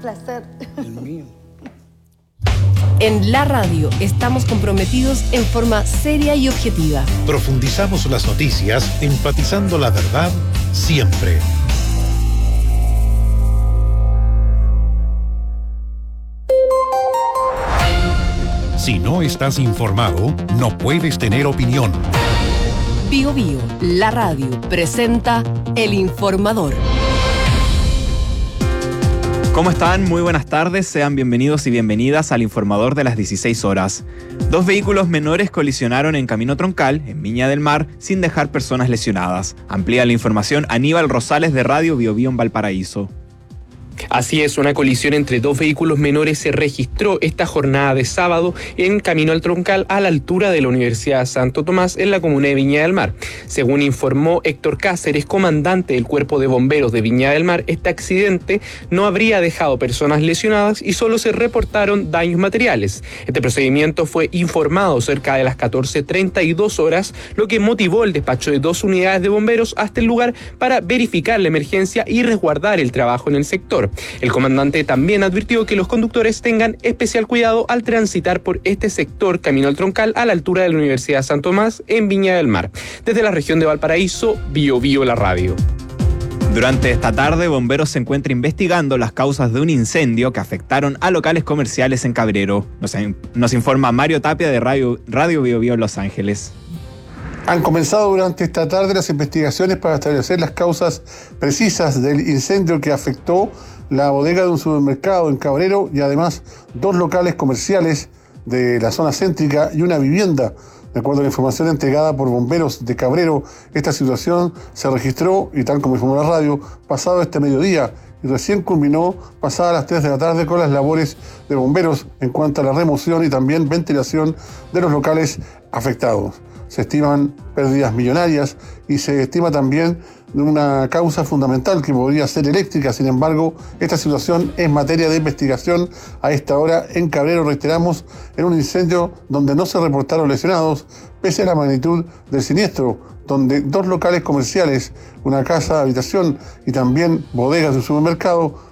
placer. El mío. En la radio estamos comprometidos en forma seria y objetiva. Profundizamos las noticias, enfatizando la verdad siempre. Si no estás informado, no puedes tener opinión. Bío Bío, la radio, presenta El Informador. ¿Cómo están? Muy buenas tardes, sean bienvenidos y bienvenidas al Informador de las 16 horas. 2 vehículos menores colisionaron en Camino Troncal, en Viña del Mar, sin dejar personas lesionadas. Amplía la información Aníbal Rosales de Radio Bío Bío en Valparaíso. Así es, una colisión entre 2 vehículos menores se registró esta jornada de sábado en Camino al Troncal a la altura de la Universidad Santo Tomás en la comuna de Viña del Mar. Según informó Héctor Cáceres, comandante del Cuerpo de Bomberos de Viña del Mar, este accidente no habría dejado personas lesionadas y solo se reportaron daños materiales. Este procedimiento fue informado cerca de las 14:32 horas, lo que motivó el despacho de 2 unidades de bomberos hasta el lugar para verificar la emergencia y resguardar el trabajo en el sector. El comandante también advirtió que los conductores tengan especial cuidado al transitar por este sector Camino al Troncal a la altura de la Universidad Santo Tomás en Viña del Mar. Desde la región de Valparaíso, Bío Bío la radio. Durante esta tarde, bomberos se encuentran investigando las causas de un incendio que afectaron a locales comerciales en Cabrero. Nos informa Mario Tapia de Radio Bío Bío Los Ángeles. Han comenzado durante esta tarde las investigaciones para establecer las causas precisas del incendio que afectó la bodega de un supermercado en Cabrero y además 2 locales comerciales de la zona céntrica y una vivienda. De acuerdo a la información entregada por bomberos de Cabrero, esta situación se registró, y tal como informó la radio, pasado este mediodía y recién culminó pasadas las 3 de la tarde con las labores de bomberos en cuanto a la remoción y también ventilación de los locales afectados. Se estiman pérdidas millonarias y se estima también de una causa fundamental que podría ser eléctrica. Sin embargo, esta situación es materia de investigación a esta hora en Cabrero, reiteramos, en un incendio donde no se reportaron lesionados, pese a la magnitud del siniestro, donde 2 locales comerciales, una casa de habitación y también bodegas de supermercado